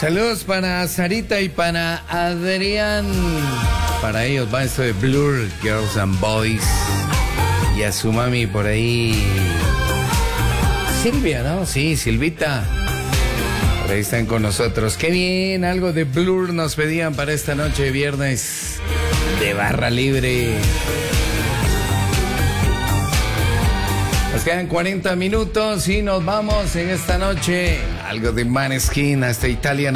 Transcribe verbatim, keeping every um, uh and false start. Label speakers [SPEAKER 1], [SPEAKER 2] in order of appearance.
[SPEAKER 1] Saludos para Sarita y para Adrián. Para ellos va esto de Blur, Girls and Boys. Y a su mami por ahí, Silvia, ¿no? Sí, Silvita. Por ahí están con nosotros. Qué bien, algo de Blur nos pedían para esta noche de viernes de barra libre. Nos quedan cuarenta minutos y nos vamos en esta noche. Algo de Maneskin hasta Italia.